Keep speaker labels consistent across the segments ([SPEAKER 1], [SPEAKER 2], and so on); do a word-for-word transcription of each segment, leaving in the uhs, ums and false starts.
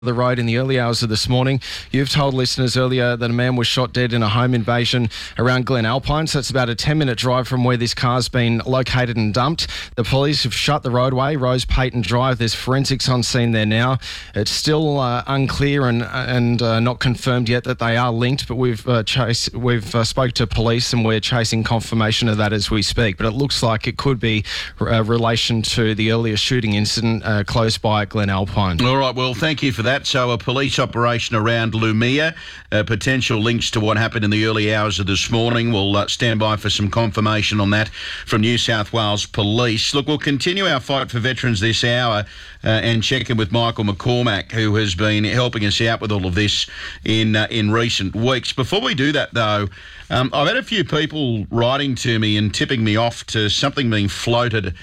[SPEAKER 1] The road in the early hours of this morning. You've told listeners earlier that a man was shot dead in a home invasion around Glen Alpine, so it's about a ten minute drive from where this car's been located and dumped. The police have shut the roadway, Rose Payton Drive. There's forensics on scene there now. It's still uh, unclear and and uh, not confirmed yet that they are linked, but we've uh, chased, we've uh, spoke to police and we're chasing confirmation of that as we speak. But it looks like it could be a relation to the earlier shooting incident uh, close by at Glen Alpine.
[SPEAKER 2] All right, well, thank you for that. So a police operation around Lumia, uh, potential links to what happened in the early hours of this morning. We'll uh, stand by for some confirmation on that from New South Wales Police. Look, we'll continue our fight for veterans this hour uh, and check in with Michael McCormack, who has been helping us out with all of this in uh, in recent weeks. Before we do that, though, um, I've had a few people writing to me and tipping me off to something being floated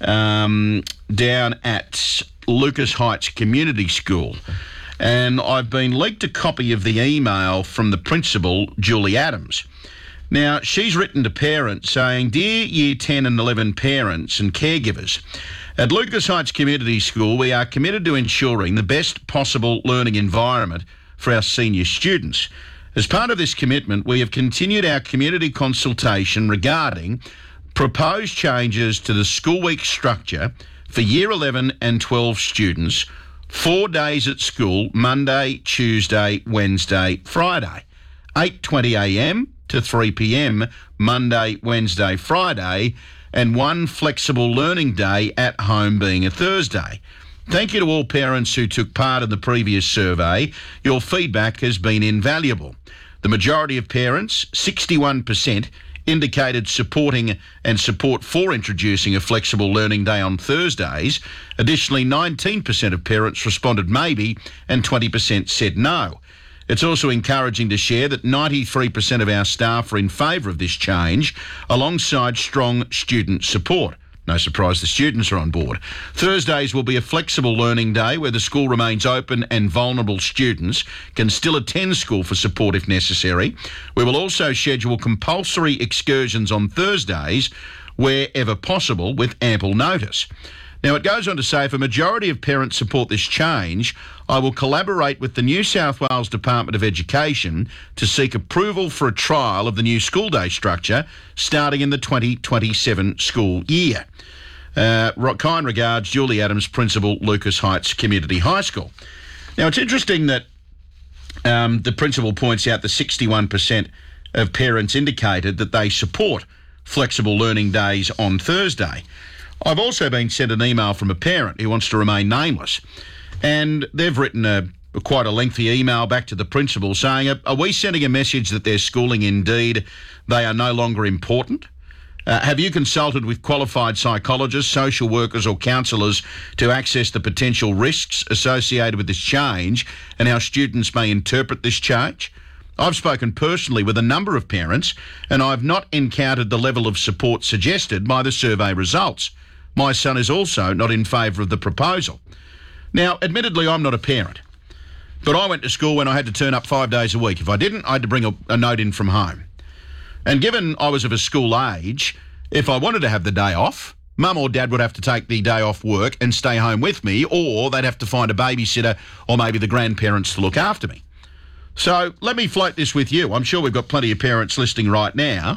[SPEAKER 2] um, down at Lucas Heights Community School. And I've been leaked a copy of the email from the principal, Julie Adams. Now, she's written to parents saying, "Dear Year ten and eleven parents and caregivers, at Lucas Heights Community School, we are committed to ensuring the best possible learning environment for our senior students. As part of this commitment, we have continued our community consultation regarding proposed changes to the school week structure for Year eleven and twelve students, four days at school, Monday, Tuesday, Wednesday, Friday, eight twenty a m to three p m, Monday, Wednesday, Friday, and one flexible learning day at home being a Thursday. Thank you to all parents who took part in the previous survey. Your feedback has been invaluable. The majority of parents, sixty-one percent, indicated supporting and support for introducing a flexible learning day on Thursdays. Additionally, nineteen percent of parents responded maybe and twenty percent said no. It's also encouraging to share that ninety-three percent of our staff are in favour of this change, alongside strong student support. No surprise the students are on board. Thursdays will be a flexible learning day where the school remains open and vulnerable students can still attend school for support if necessary. We will also schedule compulsory excursions on Thursdays wherever possible with ample notice. Now, it goes on to say, if a majority of parents support this change, I will collaborate with the New South Wales Department of Education to seek approval for a trial of the new school day structure starting in the twenty twenty-seven school year. Uh, kind regards, Julie Adams, Principal, Lucas Heights Community High School. Now, it's interesting that um, the principal points out that sixty-one percent of parents indicated that they support flexible learning days on Thursday. I've also been sent an email from a parent who wants to remain nameless, and they've written a quite a lengthy email back to the principal saying, are we sending a message that their schooling, indeed, they are no longer important? Uh, have you consulted with qualified psychologists, social workers or counsellors to access the potential risks associated with this change and how students may interpret this change? I've spoken personally with a number of parents and I've not encountered the level of support suggested by the survey results. My son is also not in favour of the proposal. Now, admittedly, I'm not a parent, but I went to school when I had to turn up five days a week. If I didn't, I had to bring a, a note in from home. And given I was of a school age, if I wanted to have the day off, Mum or Dad would have to take the day off work and stay home with me, or they'd have to find a babysitter or maybe the grandparents to look after me. So let me float this with you. I'm sure we've got plenty of parents listening right now.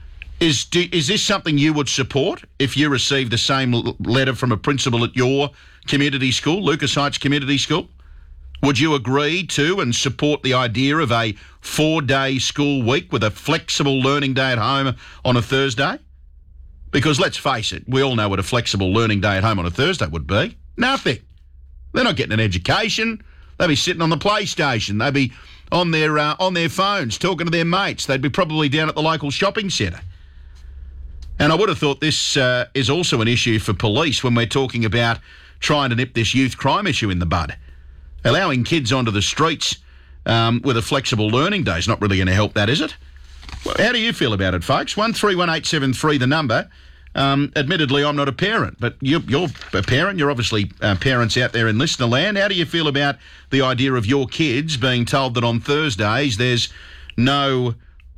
[SPEAKER 2] Is do, is this something you would support if you received the same l- letter from a principal at your community school, Lucas Heights Community School? Would you agree to and support the idea of a four-day school week with a flexible learning day at home on a Thursday? Because let's face it, we all know what a flexible learning day at home on a Thursday would be. Nothing. They're not getting an education. They'd be sitting on the PlayStation. They'd be on their uh, on their phones talking to their mates. They'd be probably down at the local shopping centre. And I would have thought this uh, is also an issue for police when we're talking about trying to nip this youth crime issue in the bud. Allowing kids onto the streets um, with a flexible learning day is not really going to help that, is it? Well, how do you feel about it, folks? one three one eight seven three, the number. Um, admittedly, I'm not a parent, but you're, you're a parent. You're obviously uh, parents out there in listener land. How do you feel about the idea of your kids being told that on Thursdays there's no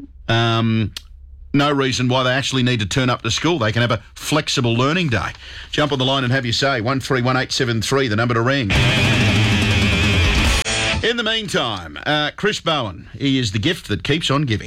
[SPEAKER 2] um, no reason why they actually need to turn up to school? They can have a flexible learning day. Jump on the line and have your say. one three one eight seven three, the number to ring. In the meantime, uh, Chris Bowen, he is the gift that keeps on giving.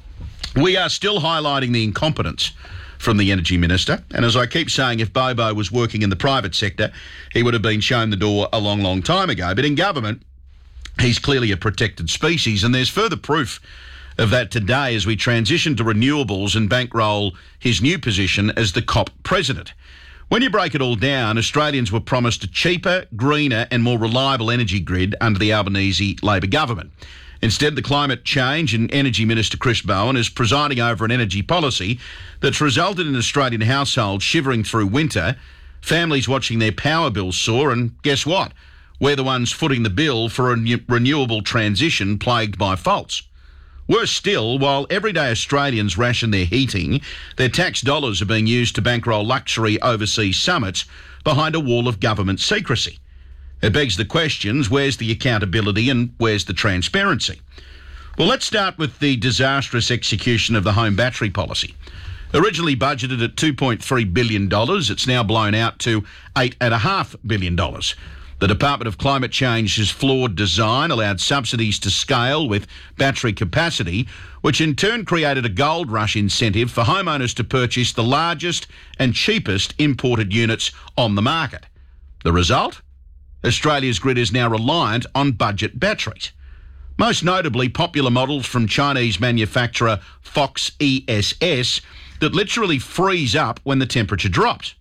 [SPEAKER 2] We are still highlighting the incompetence from the Energy Minister. And as I keep saying, if Bobo was working in the private sector, he would have been shown the door a long, long time ago. But in government, he's clearly a protected species. And there's further proof of that today as we transition to renewables and bankroll his new position as the C O P president. When you break it all down, Australians were promised a cheaper, greener and more reliable energy grid under the Albanese Labor government. Instead, the Climate Change and Energy Minister Chris Bowen is presiding over an energy policy that's resulted in Australian households shivering through winter, families watching their power bills soar, and guess what? We're the ones footing the bill for a new- renewable transition plagued by faults. Worse still, while everyday Australians ration their heating, their tax dollars are being used to bankroll luxury overseas summits behind a wall of government secrecy. It begs the questions, where's the accountability and where's the transparency? Well, let's start with the disastrous execution of the home battery policy. Originally budgeted at two point three billion dollars, it's now blown out to eight point five billion dollars. The Department of Climate Change's flawed design allowed subsidies to scale with battery capacity, which in turn created a gold rush incentive for homeowners to purchase the largest and cheapest imported units on the market. The result? Australia's grid is now reliant on budget batteries. Most notably, popular models from Chinese manufacturer Fox E S S that literally freeze up when the temperature drops.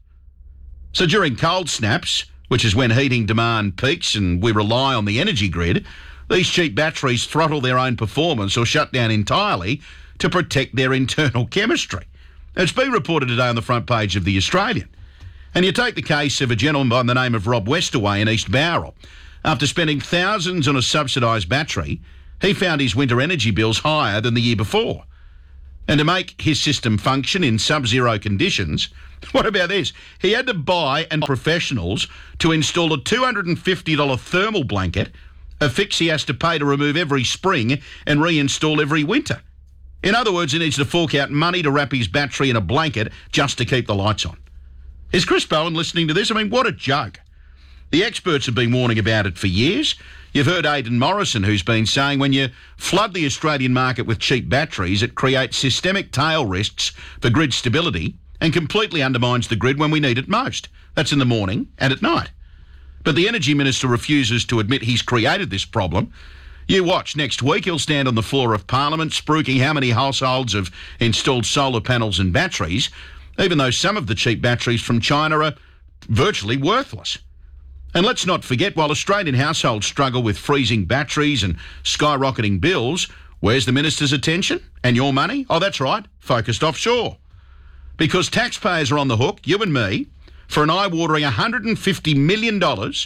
[SPEAKER 2] So during cold snaps, which is when heating demand peaks and we rely on the energy grid, these cheap batteries throttle their own performance or shut down entirely to protect their internal chemistry. It's been reported today on the front page of The Australian. And you take the case of a gentleman by the name of Rob Westaway in East Bowral. After spending thousands on a subsidised battery, he found his winter energy bills higher than the year before. And to make his system function in sub-zero conditions, what about this? He had to buy and professionals to install a two hundred fifty dollars thermal blanket, a fix he has to pay to remove every spring and reinstall every winter. In other words, he needs to fork out money to wrap his battery in a blanket just to keep the lights on. Is Chris Bowen listening to this? I mean, what a joke. The experts have been warning about it for years. You've heard Aidan Morrison, who's been saying when you flood the Australian market with cheap batteries, it creates systemic tail risks for grid stability and completely undermines the grid when we need it most. That's in the morning and at night. But the Energy Minister refuses to admit he's created this problem. You watch, next week he'll stand on the floor of Parliament spruiking how many households have installed solar panels and batteries, even though some of the cheap batteries from China are virtually worthless. And let's not forget, while Australian households struggle with freezing batteries and skyrocketing bills, where's the Minister's attention? And your money? Oh, that's right, focused offshore. Because taxpayers are on the hook, you and me, for an eye-watering one hundred fifty million dollars.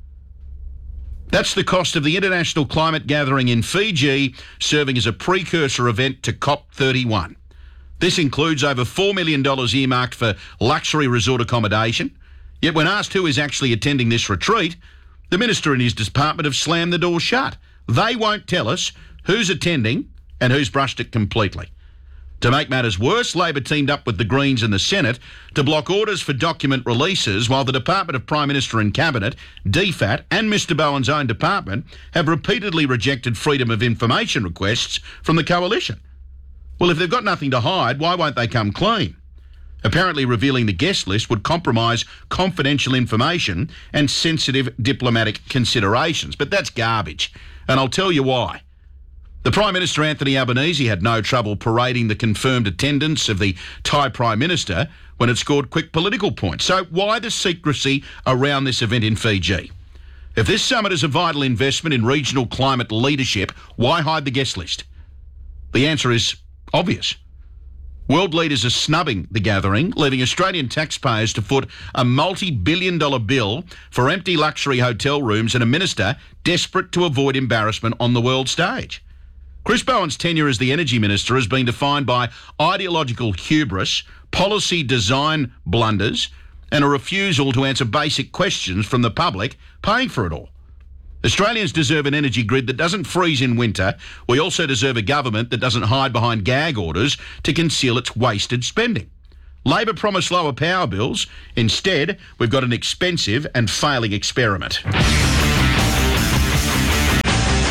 [SPEAKER 2] That's the cost of the international climate gathering in Fiji, serving as a precursor event to COP thirty-one. This includes over four million dollars earmarked for luxury resort accommodation. Yet when asked who is actually attending this retreat, the Minister and his department have slammed the door shut. They won't tell us who's attending and who's brushed it completely. To make matters worse, Labor teamed up with the Greens and the Senate to block orders for document releases while the Department of Prime Minister and Cabinet, D FAT and Mister Bowen's own department have repeatedly rejected freedom of information requests from the coalition. Well, if they've got nothing to hide, why won't they come clean? Apparently revealing the guest list would compromise confidential information and sensitive diplomatic considerations. But that's garbage, and I'll tell you why. The Prime Minister, Anthony Albanese, had no trouble parading the confirmed attendance of the Thai Prime Minister when it scored quick political points. So why the secrecy around this event in Fiji? If this summit is a vital investment in regional climate leadership, why hide the guest list? The answer is obvious. World leaders are snubbing the gathering, leaving Australian taxpayers to foot a multi-billion dollar bill for empty luxury hotel rooms and a minister desperate to avoid embarrassment on the world stage. Chris Bowen's tenure as the Energy Minister has been defined by ideological hubris, policy design blunders, and a refusal to answer basic questions from the public paying for it all. Australians deserve an energy grid that doesn't freeze in winter. We also deserve a government that doesn't hide behind gag orders to conceal its wasted spending. Labor promised lower power bills. Instead, we've got an expensive and failing experiment.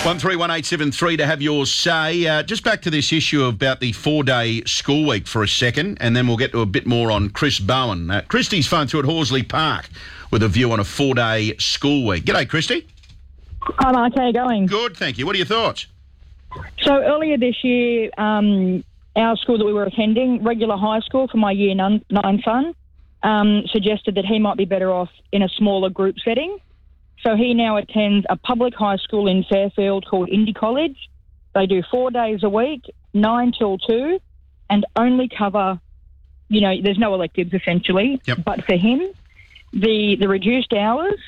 [SPEAKER 2] one three one eight seven three to have your say. Uh, just back to this issue about the four-day school week for a second, and then we'll get to a bit more on Chris Bowen. Uh, Christy's phone through at Horsley Park with a view on a four-day school week. G'day, Christy.
[SPEAKER 3] Hi, Mark. How are you going?
[SPEAKER 2] Good, thank you. What are your thoughts?
[SPEAKER 3] So earlier this year, um, our school that we were attending, regular high school for my year nine, nine son, um, suggested that he might be better off in a smaller group setting. So he now attends a public high school in Fairfield called Indy College. They do four days a week, nine till two, and only cover, you know, there's no electives essentially.
[SPEAKER 2] Yep.
[SPEAKER 3] But for him, the the reduced hours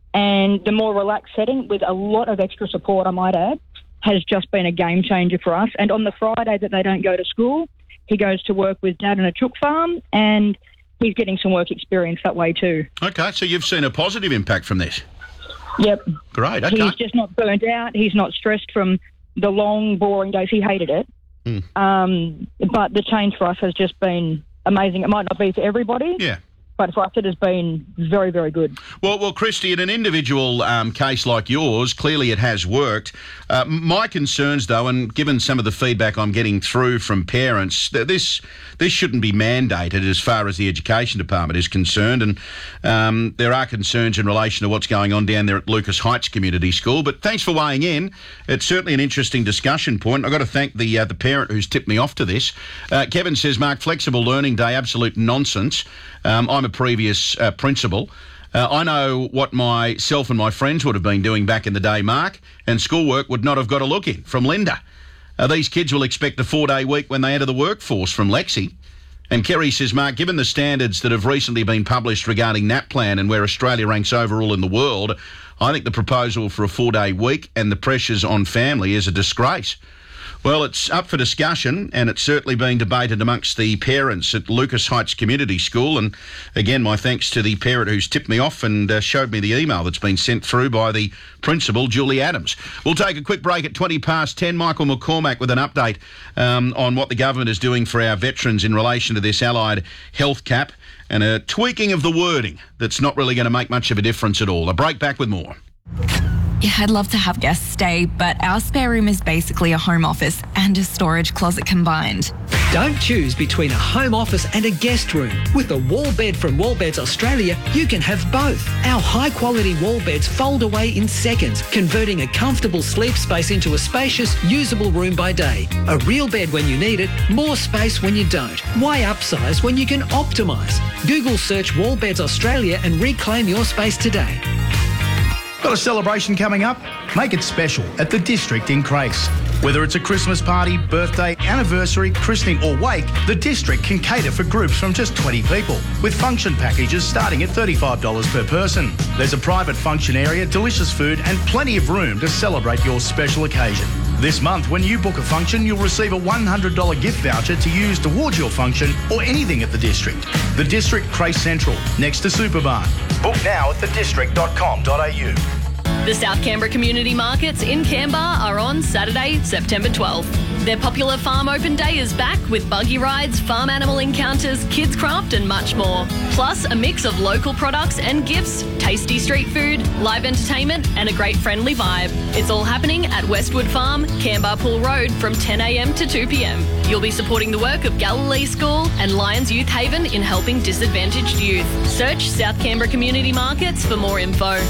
[SPEAKER 3] and the more relaxed setting with a lot of extra support, I might add, has just been a game changer for us. And on the Friday that they don't go to school, he goes to work with Dad in a chook farm, and he's getting some work experience that way too.
[SPEAKER 2] Okay, so you've seen a positive impact from this.
[SPEAKER 3] Yep.
[SPEAKER 2] Great, okay.
[SPEAKER 3] He's just not burnt out. He's not stressed from the long, boring days. He hated it.
[SPEAKER 2] Mm.
[SPEAKER 3] Um, but the change for us has just been amazing. It might not be for everybody.
[SPEAKER 2] Yeah.
[SPEAKER 3] But for us, it has been very, very good.
[SPEAKER 2] Well, well, Christy, in an individual um, case like yours, clearly it has worked. Uh, my concerns, though, and given some of the feedback I'm getting through from parents, that this this shouldn't be mandated as far as the Education Department is concerned. And um, there are concerns in relation to what's going on down there at Lucas Heights Community School. But thanks for weighing in. It's certainly an interesting discussion point. I've got to thank the uh, the parent who's tipped me off to this. Uh, Kevin says, Mark, flexible learning day, absolute nonsense. Um, I'm a previous uh, principal. Uh, I know what myself and my friends would have been doing back in the day, Mark, and schoolwork would not have got a look in from Linda. Uh, these kids will expect a four-day week when they enter the workforce from Lexi. And Kerry says, Mark, given the standards that have recently been published regarding NAPLAN and where Australia ranks overall in the world, I think the proposal for a four-day week and the pressures on family is a disgrace. Well, it's up for discussion, and it's certainly being debated amongst the parents at Lucas Heights Community School. And again, my thanks to the parent who's tipped me off and uh, showed me the email that's been sent through by the principal, Julie Adams. We'll take a quick break at twenty past ten. Michael McCormack with an update um, on what the government is doing for our veterans in relation to this allied health cap and a tweaking of the wording that's not really going to make much of a difference at all. A break, back with more.
[SPEAKER 4] Yeah, I'd love to have guests stay, but our spare room is basically a home office and a storage closet combined.
[SPEAKER 5] Don't choose between a home office and a guest room. With the wall bed from Wallbeds Australia, you can have both. Our high-quality wall beds fold away in seconds, converting a comfortable sleep space into a spacious, usable room by day. A real bed when you need it, more space when you don't. Why upsize when you can optimise? Google search Wallbeds Australia and reclaim your space today.
[SPEAKER 6] Got a celebration coming up? Make it special at the District in Crace. Whether it's a Christmas party, birthday, anniversary, christening or wake, the District can cater for groups from just twenty people, with function packages starting at thirty-five dollars per person. There's a private function area, delicious food and plenty of room to celebrate your special occasion. This month, when you book a function, you'll receive a one hundred dollars gift voucher to use towards your function or anything at the District. The District Crace Central, next to Superbarn. Book now at the district dot com dot a u.
[SPEAKER 7] The South Canberra Community Markets in Canberra are on Saturday, September twelfth. Their popular Farm Open Day is back with buggy rides, farm animal encounters, kids craft and much more. Plus a mix of local products and gifts, tasty street food, live entertainment and a great friendly vibe. It's all happening at Westwood Farm, Canberra Pool Road from ten a m to two p m. You'll be supporting the work of Galilee School and Lions Youth Haven in helping disadvantaged youth. Search South Canberra Community Markets for more info.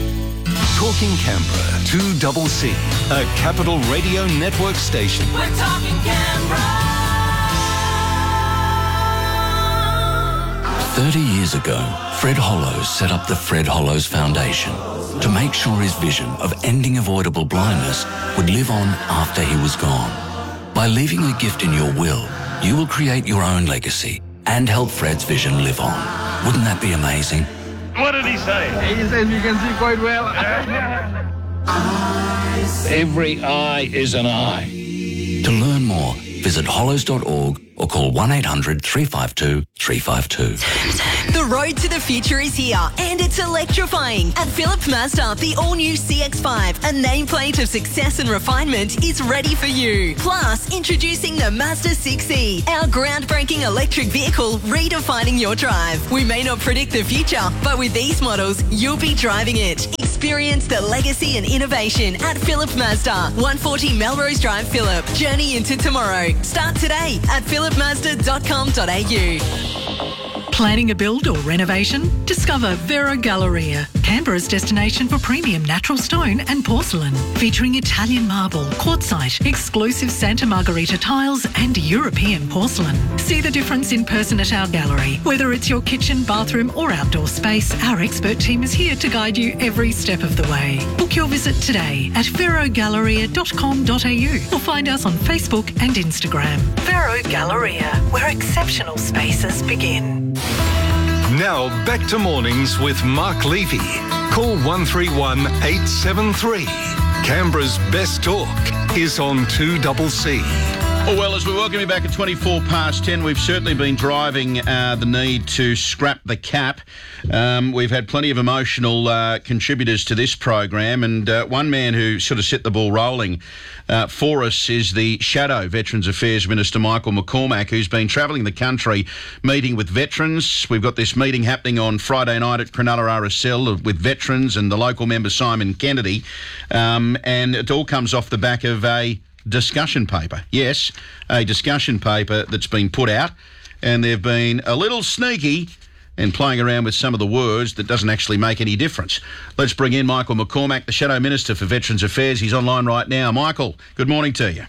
[SPEAKER 8] Talking Canberra, two C C, a Capital Radio Network station.
[SPEAKER 9] We're talking Canberra.
[SPEAKER 10] Thirty years ago, Fred Hollows set up the Fred Hollows Foundation to make sure his vision of ending avoidable blindness would live on after he was gone. By leaving a gift in your will, you will create your own legacy and help Fred's vision live on. Wouldn't that be amazing?
[SPEAKER 11] What did he say?
[SPEAKER 12] He says you can see quite well.
[SPEAKER 11] Every eye is an eye.
[SPEAKER 10] To learn more, visit hollows dot org or call one eight hundred three five two three five two.
[SPEAKER 9] The
[SPEAKER 13] road to the future is here, and it's electrifying. At Phillip Mazda, the all-new C X five, a nameplate of success and refinement, is ready for you. Plus, introducing the Mazda six E, our groundbreaking electric vehicle redefining your drive. We may not predict the future, but with these models, you'll be driving it. Experience the legacy and innovation at Phillip Mazda, one forty Melrose Drive, Phillip. Journey into tomorrow. Start today at phillip mazda dot com dot a u.
[SPEAKER 14] Planning a build or renovation? Discover Vero Galleria, Canberra's destination for premium natural stone and porcelain, featuring Italian marble, quartzite, exclusive Santa Margherita tiles and European porcelain. See the difference in person at our gallery. Whether it's your kitchen, bathroom or outdoor space, our expert team is here to guide you every step of the way. Book your visit today at vero galleria dot com dot a u or find us on Facebook and Instagram. Vero Galleria, where exceptional spaces begin.
[SPEAKER 8] Now back to mornings with Mark Levy. Call one three one eight seven three. Canberra's best talk is on two C C.
[SPEAKER 2] Oh, well, as we welcome you back at twenty-four past ten, we've certainly been driving uh, the need to scrap the cap. Um, we've had plenty of emotional uh, contributors to this program, and uh, one man who sort of set the ball rolling uh, for us is the Shadow Veterans Affairs Minister, Michael McCormack, who's been travelling the country meeting with veterans. We've got this meeting happening on Friday night at Cronulla R S L with veterans and the local member Simon Kennedy, um, and it all comes off the back of a discussion paper. Yes, a discussion paper that's been put out, and they've been a little sneaky and playing around with some of the words that doesn't actually make any difference. Let's bring in Michael McCormack, the Shadow Minister for Veterans Affairs. He's online right now. Michael, good morning to you.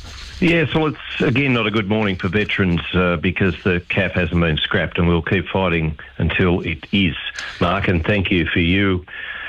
[SPEAKER 15] Yes, well, it's again not a good morning for veterans uh, because the cap hasn't been scrapped, and we'll keep fighting until it is, Mark, and thank you for you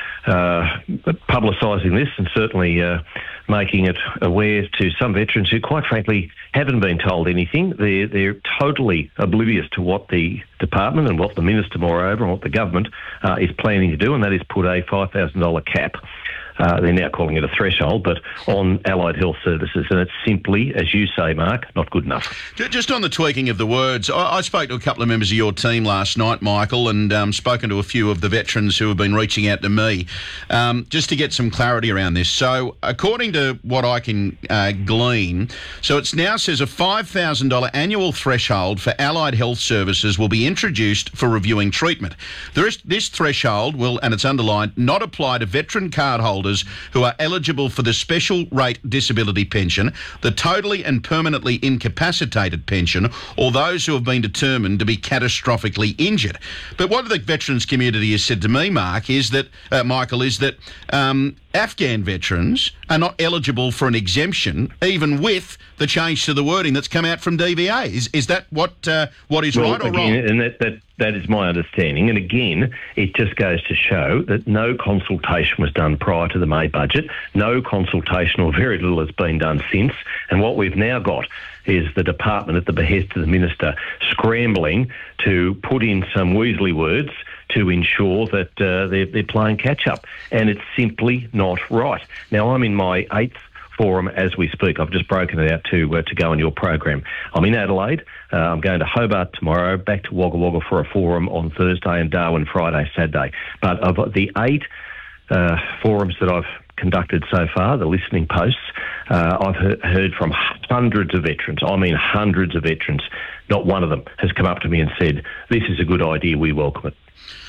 [SPEAKER 15] uh, publicising this and certainly uh, making it aware to some veterans who, quite frankly, haven't been told anything. They're, they're totally oblivious to what the department and what the minister, moreover, and what the government uh, is planning to do, and that is put a five thousand dollars cap. Uh, they're now calling it a threshold, but on allied health services. And it's simply, as you say, Mark, not good enough.
[SPEAKER 2] Just on the tweaking of the words, I, I spoke to a couple of members of your team last night, Michael, and um, spoken to a few of the veterans who have been reaching out to me um, just to get some clarity around this. So according to what I can uh, glean, so it now says a five thousand dollars annual threshold for allied health services will be introduced for reviewing treatment. There is, this threshold will, and it's underlined, not apply to veteran card holders who are eligible for the special rate disability pension, the totally and permanently incapacitated pension, or those who have been determined to be catastrophically injured. But what the veterans community has said to me, Mark, is that, uh, Michael, is that um, Afghan veterans are not eligible for an exemption, even with the change to the wording that's come out from D V A. Is is that what uh, what is
[SPEAKER 15] well, right or again, wrong? And that, that that is my understanding. And again, it just goes to show that no consultation was done prior to the May budget. No consultation, or very little, has been done since. And what we've now got is the department, at the behest of the minister, scrambling to put in some weaselly words to ensure that uh, they're, they're playing catch-up. And it's simply not right. Now, I'm in my eighth forum as we speak. I've just broken it out to uh, to go on your program. I'm in Adelaide. Uh, I'm going to Hobart tomorrow, back to Wagga Wagga for a forum on Thursday, and Darwin Friday, Saturday. But of the eight uh, forums that I've conducted so far, the listening posts, uh, I've he- heard from hundreds of veterans. I mean hundreds of veterans. Not one of them has come up to me and said, this is a good idea, we welcome it.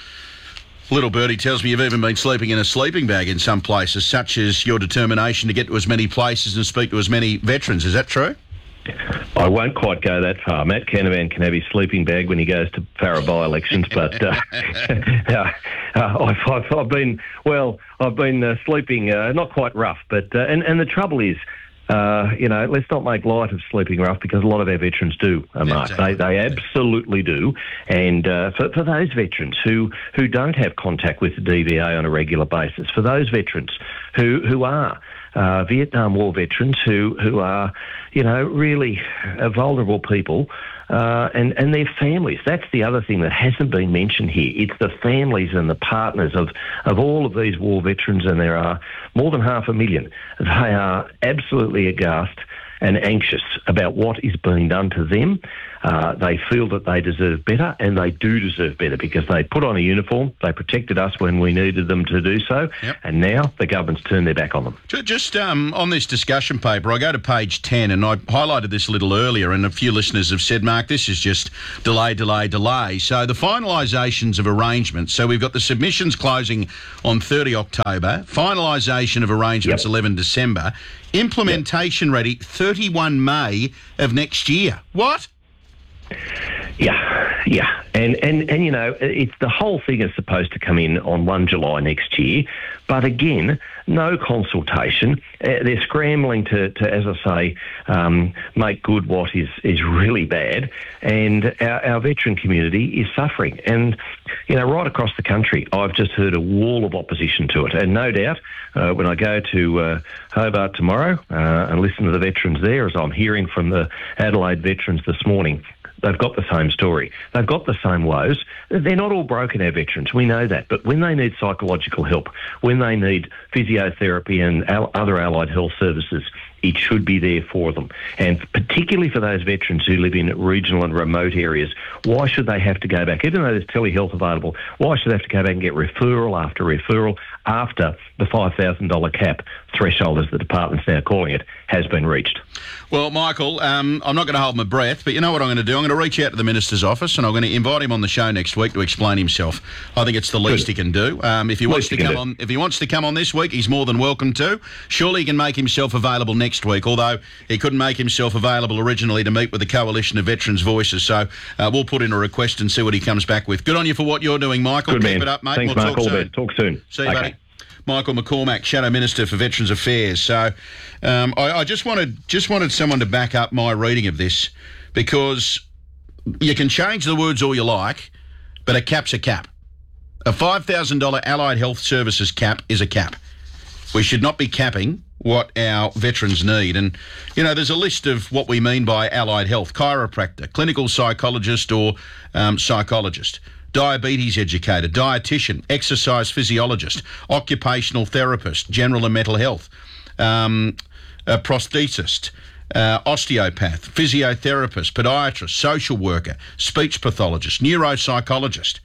[SPEAKER 2] Little birdie tells me you've even been sleeping in a sleeping bag in some places, such as your determination to get to as many places and speak to as many veterans. Is that true?
[SPEAKER 15] I won't quite go that far. Matt Canavan can have his sleeping bag when he goes to Farrer by-elections, but uh, uh, I've, I've, I've been, well, I've been uh, sleeping, uh, not quite rough, but, uh, and, and the trouble is, Uh, you know, let's not make light of sleeping rough, because a lot of our veterans do, uh, Mark. Exactly. They they absolutely do. And uh, for, for those veterans who, who don't have contact with the D V A on a regular basis, for those veterans who, who are uh, Vietnam War veterans who, who are, you know, really uh, vulnerable people, uh, and, and their families. That's the other thing that hasn't been mentioned here. It's the families and the partners of, of all of these war veterans, and there are more than half a million. They are absolutely aghast and anxious about what is being done to them. Uh, they feel that they deserve better, and they do deserve better because they put on a uniform, they protected us when we needed them to do so,
[SPEAKER 2] yep.
[SPEAKER 15] and now the government's turned their back on them.
[SPEAKER 2] Just um, on this discussion paper, I go to page ten, and I highlighted this a little earlier, and a few listeners have said, Mark, this is just delay, delay, delay. So the finalisations of arrangements, so we've got the submissions closing on thirty October, finalisation of arrangements yep. eleven December, implementation yep. ready thirty-first May of next year. What?
[SPEAKER 15] Yeah, yeah. And, and, and you know, it's the whole thing is supposed to come in on first July next year. But again, no consultation. Uh, they're scrambling to, to, as I say, um, make good what is, is really bad. And our, our veteran community is suffering. And, you know, right across the country, I've just heard a wall of opposition to it. And no doubt, uh, when I go to uh, Hobart tomorrow uh, and listen to the veterans there, as I'm hearing from the Adelaide veterans this morning, they've got the same story. They've got the same woes. They're not all broken, our veterans. We know that. But when they need psychological help, when they need physiotherapy and al- other allied health services, it should be there for them. And particularly for those veterans who live in regional and remote areas, why should they have to go back? Even though there's telehealth available, why should they have to go back and get referral after referral after the five thousand dollars cap threshold, as the department's now calling it, has been reached?
[SPEAKER 2] Well, Michael, um, I'm not going to hold my breath, but you know what I'm going to do? I'm going to reach out to the Minister's office and I'm going to invite him on the show next week to explain himself. I think it's the least Good. he can do. Um, if he wants to come on, if he wants to come on this week, he's more than welcome to. Surely he can make himself available next week, although he couldn't make himself available originally to meet with the Coalition of Veterans Voices. So uh, we'll put in a request and see what he comes back with. Good on you for what you're doing, Michael.
[SPEAKER 15] Good
[SPEAKER 2] Keep
[SPEAKER 15] man.
[SPEAKER 2] it up, mate.
[SPEAKER 15] Thanks,
[SPEAKER 2] we'll
[SPEAKER 15] Mark.
[SPEAKER 2] talk
[SPEAKER 15] All
[SPEAKER 2] soon.
[SPEAKER 15] best. Talk soon.
[SPEAKER 2] See you,
[SPEAKER 15] okay.
[SPEAKER 2] buddy. Michael McCormack, Shadow Minister for Veterans Affairs. So um, I, I just wanted just wanted someone to back up my reading of this, because you can change the words all you like, but a cap's a cap. A five thousand dollars Allied Health Services cap is a cap. We should not be capping what our veterans need. And, you know, there's a list of what we mean by allied health: chiropractor, clinical psychologist or um, psychologist, diabetes educator, dietitian, exercise physiologist, occupational therapist, general and mental health, um, a prosthetist, uh, osteopath, physiotherapist, podiatrist, social worker, speech pathologist, neuropsychologist.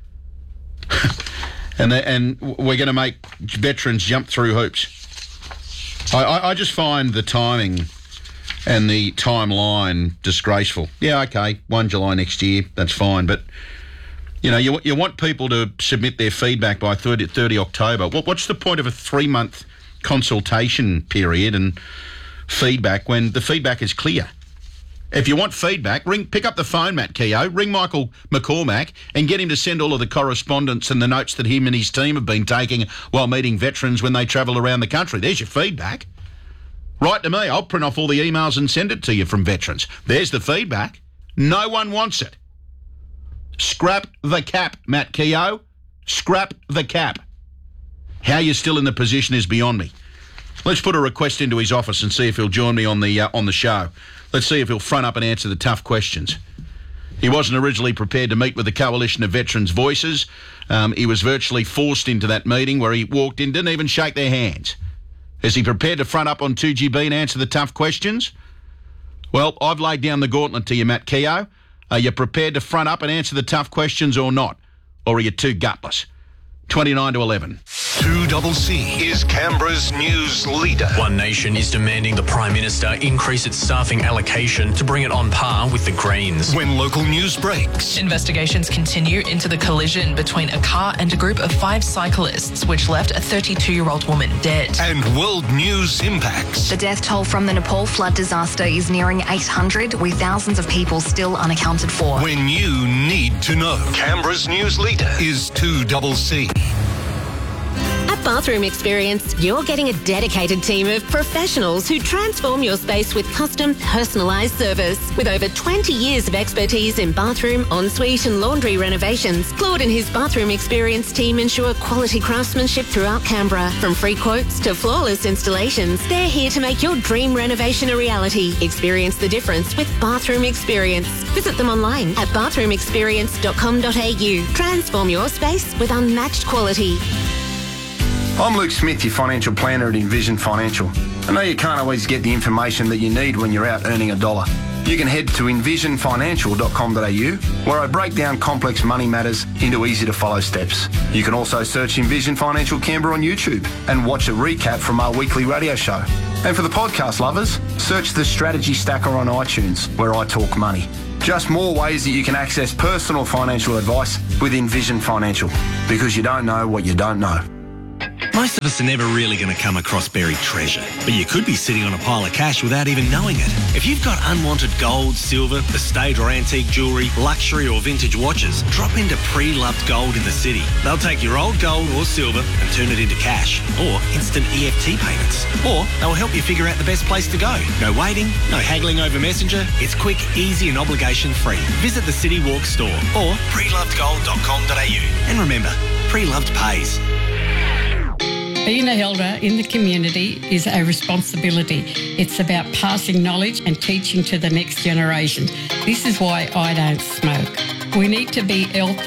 [SPEAKER 2] and, they, and we're going to make veterans jump through hoops. I, I, I just find the timing and the timeline disgraceful. Yeah, okay, first July next year, that's fine, but you know, you you want people to submit their feedback by thirty, thirty October. What, what's the point of a three-month consultation period and feedback when the feedback is clear? If you want feedback, ring, pick up the phone, Matt Keogh, ring Michael McCormack and get him to send all of the correspondence and the notes that him and his team have been taking while meeting veterans when they travel around the country. There's your feedback. Write to me. I'll print off all the emails and send it to you from veterans. There's the feedback. No one wants it. Scrap the cap, Matt Keogh. Scrap the cap. How you're still in the position is beyond me. Let's put a request into his office and see if he'll join me on the uh, on the show. Let's see if he'll front up and answer the tough questions. He wasn't originally prepared to meet with the Coalition of Veterans Voices. Um, he was virtually forced into that meeting where he walked in, didn't even shake their hands. Is he prepared to front up on two G B and answer the tough questions? Well, I've laid down the gauntlet to you, Matt Keogh. Are you prepared to front up and answer the tough questions or not? Or are you too gutless? twenty-nine to eleven.
[SPEAKER 8] two C C is Canberra's news leader.
[SPEAKER 16] One Nation is demanding the Prime Minister increase its staffing allocation to bring it on par with the Greens.
[SPEAKER 8] When local news breaks.
[SPEAKER 17] Investigations continue into the collision between a car and a group of five cyclists, which left a thirty-two-year-old woman dead.
[SPEAKER 8] And world news impacts.
[SPEAKER 18] The death toll from the Nepal flood disaster is nearing eight hundred, with thousands of people still unaccounted for.
[SPEAKER 8] When you need to know. Canberra's news leader is two C C.
[SPEAKER 19] At Bathroom Experience, you're getting a dedicated team of professionals who transform your space with custom, personalised service. With over twenty years of expertise in bathroom, ensuite and laundry renovations, Claude and his Bathroom Experience team ensure quality craftsmanship throughout Canberra. From free quotes to flawless installations, they're here to make your dream renovation a reality. Experience the difference with Bathroom Experience. Visit them online at bathroom experience dot com dot a u. Transform your space with unmatched quality.
[SPEAKER 20] I'm Luke Smith, your financial planner at Envision Financial. I know you can't always get the information that you need when you're out earning a dollar. You can head to envision financial dot com dot a u, where I break down complex money matters into easy-to-follow steps. You can also search Envision Financial Canberra on YouTube and watch a recap from our weekly radio show. And for the podcast lovers, search the Strategy Stacker on iTunes, where I talk money. Just more ways that you can access personal financial advice with Envision Financial, because you don't know what you don't know.
[SPEAKER 21] Most of us are never really going to come across buried treasure, but you could be sitting on a pile of cash without even knowing it. If you've got unwanted gold, silver, estate or antique jewellery, luxury or vintage watches, drop into Pre-Loved Gold in the city. They'll take your old gold or silver and turn it into cash or instant E F T payments. Or they'll help you figure out the best place to go. No waiting, no haggling over Messenger. It's quick, easy and obligation free. Visit the City Walk store or pre loved gold dot com dot a u. And remember, Pre-Loved pays.
[SPEAKER 22] Being an elder in the community is a responsibility. It's about passing knowledge and teaching to the next generation. This is why I don't smoke. We need to be healthy